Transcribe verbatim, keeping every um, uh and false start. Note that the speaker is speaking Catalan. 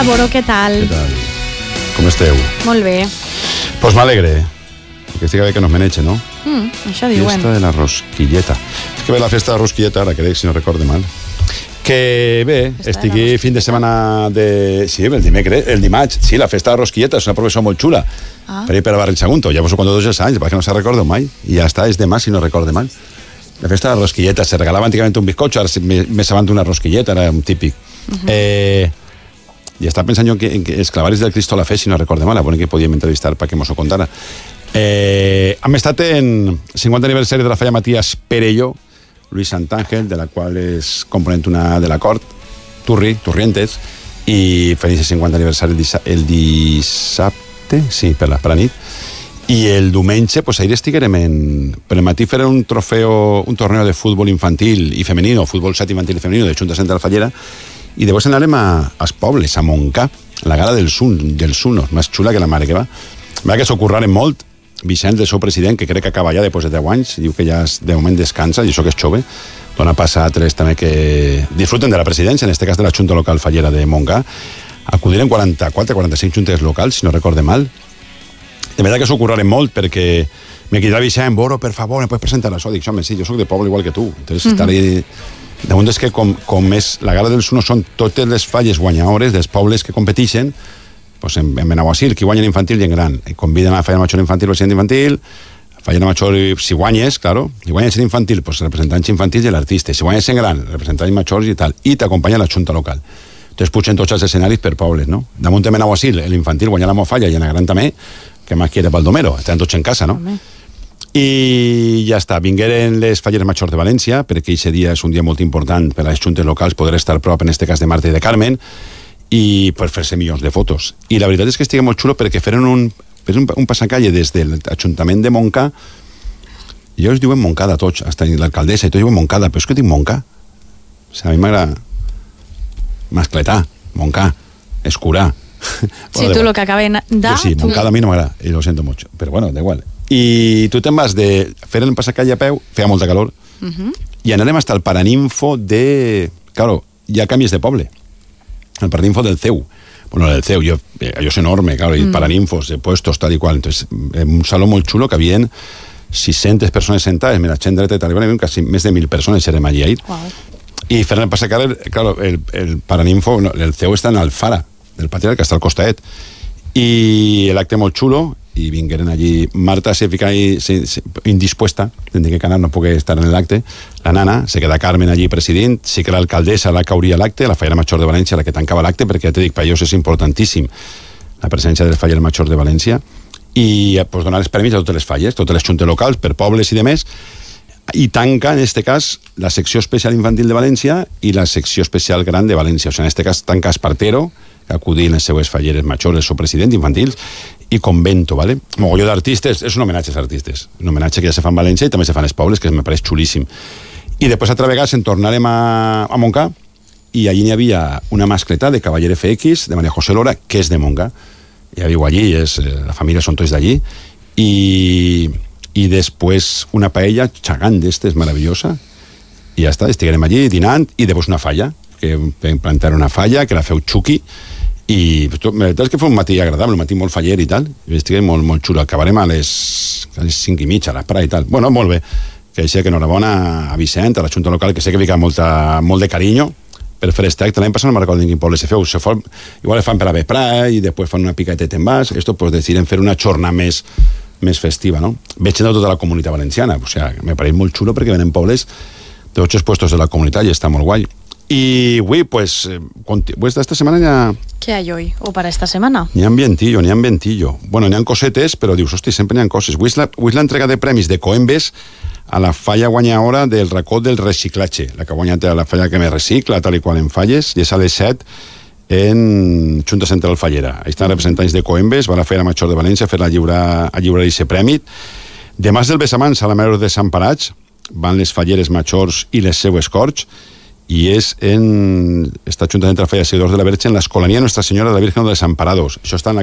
Boro, què tal? Què tal? Com esteu? Molt bé. Pues m'alegre, que estigui bé que nos meneche, ¿no? Mm, això diuen. Fiesta de la rosquilleta. És que ve la festa de la rosquilleta, ara crec, si no recorde mal. Que bé, festa estigui de fin de setmana de... Sí, el dimecres, el dimarts. Sí, la festa de la rosquilleta, és una professor molt xula. Ah. Per ir per a Barri Sagunto. Ja vos ho conto tots els anys, perquè no se recordo mai. I ja està, és demà, si no recorde mal. La festa de la rosquilleta. Se regalava antigament un bizcocho, ara més avant una rosquilleta, era un típic. Uh -huh. eh... I estava pensant jo en que, en que els clavaris del Cristo a la fe, si no recorde mal, bueno, que podíem entrevistar perquè mos ho contara. Eh, hem estat en cinquanta aniversari de la falla Matías Perello, Luis Santàngel, de la qual és component una de la cort, Turri, Turrientes, i feliç el cinquanta aniversari el dissabte, sí, per la, per la nit, i el diumenge, pues, ahir estiguerem en... Per el matí farem un trofeo, un torneo de futbol infantil i femenino, futbol set infantil i femenino de Junta Central Fallera, i després anarem a, als pobles, a Montcà, la gala dels, un, dels Unos, més xula que la mare que va. Va que s'ho curraren molt. Vicent, el seu president, que crec que acaba ja després de deu anys, diu que ja de moment descansa, i això que és jove, dona pas a altres també que disfruten de la presidència, en aquest cas de la Junta Local Fallera de Montcà. Acudiren quaranta-quatre quaranta-cinc juntes locals, si no recorde mal. De veritat que s'ho curraren molt, perquè me cridarà Vicent, Boro, per favor, me pots presentar això? Dic, home, sí, jo soc de poble igual que tu. Entonces, mm-hmm. estaré... De moment és que com, com és la gala dels Unos són totes les falles guanyadores dels pobles que competeixen, pues en, en Benaguasil, qui guanya en infantil i en gran. I conviden a la falla major infantil, president infantil, a falla major, si guanyes, claro, si guanyes en infantil, pues representants infantils i l'artista. Si guanyes en gran, representants majors i tal. I t'acompanya la Junta Local. Entonces pugen tots els escenaris per pobles, no? Damunt de Benaguasil, l'infantil guanya la Mofalla i en la gran també, que més quiere Baldomero, estan tots en casa, no? Home. I ja està, vingueren les falleres majors de València, perquè aquest dia és un dia molt important per a les juntes locals poder estar prop, en este cas de Marta i de Carmen, i per fer-se milions de fotos. I la veritat és que estigui molt xulo perquè feren un, un, un passacalle des de l'Ajuntament de Montcà, i ells diuen Montcada tots, hasta l'alcaldessa, i tots diuen Montcada, però és que dic Montcà. O sigui, a mi m'agrada mascletar, Montcà, escurar. Sí, tu lo que acaben de... Jo sí, Montcada a mi no m'agrada, i lo siento mucho, però bueno, da igual. I tu te'n vas de fer el passacalle a peu, feia molta calor, uh-huh. i anarem hasta el Paraninfo de... Claro, hi ha canvis de poble. El Paraninfo del C E U. Bueno, del C E U, jo, allò és enorme, claro, i mm. Paraninfos, de puestos, tal i qual. Entonces, en un saló molt xulo que havien sis-centes persones sentades, mira, gent dreta i tal, i quasi més de mil persones érem allí ahir. Wow. I fent el passacalle, claro, el, el Paraninfo, el C E U està en Alfara, del Patriarca, que està al costadet. I l'acte molt xulo, i vingueren allí. Marta se fica ahí se, se, indispuesta, tendría que anar, no puede estar en el acte. La nana, se queda Carmen allí president, sí que l'alcaldessa la cauria l'acte, la fallera major de València la que tancava l'acte, perquè ja te dic, per ells és importantíssim la presència del faller major de València, i pues, donar els premis a totes les falles, totes les juntes locals, per pobles i demés, i tanca, en este cas, la secció especial infantil de València i la secció especial gran de València. O sigui, en este cas, tanca Espartero, que acudí en les seues falleres majors, el seu president infantils, i Convento, ¿vale? Mogolló d'artistes, és un homenatge als artistes, un homenatge que ja se fa en València i també se fa en els pobles, que me pareix xulíssim. I després altra vegada se'n tornarem a, a Montcà, i allí n'hi havia una mascleta de Cavaller F X, de María José Lora, que és de Montcà, ja viu allí, és, la família són tots d'allí, i, i després una paella xagant d'estes, meravellosa, i ja està, estiguem allí dinant, i després una falla, que vam plantar una falla, que la feu xuqui, i la veritat és que fa un matí agradable, un matí molt faller i tal, i estiguem molt, molt xulo. Acabarem a les, a les cinc i mitja, a l'esprà i tal. Bueno, molt bé, que així que enhorabona a Vicent, a la Junta Local, que sé que fica molta, molt de carinyo per fer este acte. L'any passat no me'n recordo en quin poble se feu, se fol, igual fan per a vesprà i després fan una picateta en vas, esto pues decidim fer una jornada més, més festiva, no? Veig de tota la comunitat valenciana, o sigui, me pareix molt xulo perquè venen pobles de ocho puestos de la comunitat i està molt guai. Y, güey, pues, pues esta semana ya... ¿Qué hay hoy? ¿O para esta semana? N'hi ha vientillo, n'hi ha ventillo. Bueno, n'hi ha cosetes, però dius, hosti, sempre n'hi ha coses. Avui és la, avui és l'entrega de premis de Coembes a la falla guanyadora del racó del reciclatge, la que ha guanyat la falla que me recicla, tal i qual en falles, i és a les set en Junta Central Fallera. Ahí estan representants de Coembes, van a fer a Major de València a fer-la lliurar, a lliurar aquest premi. Demà és el Bessamans a la Mare de Sant Parats, van les falleres majors i les seues corts, i és en esta Junta Central Falla Seguidors de la Verge en l'Escolania Nuestra Senyora de la Virgen de los Desamparados. Això està en la